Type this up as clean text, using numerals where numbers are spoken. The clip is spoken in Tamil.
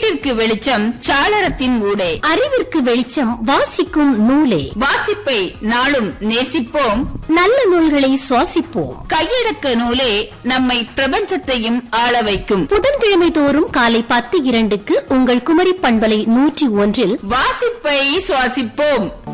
இருளிற்கு வெளிச்சம் சாளரத்தின் ஊடே, அறிவிற்கு வெளிச்சம் வாசிக்கும் நூலே. வாசிப்பை நாளும் நேசிப்போம், நல்ல நூல்களை சுவாசிப்போம். கையடக்க நூலே நம்மை பிரபஞ்சத்தையும் ஆள வைக்கும். புதன்கிழமை தோறும் காலை 10:02 உங்கள் குமரி பண்பலை 101 வாசிப்பை சுவாசிப்போம்.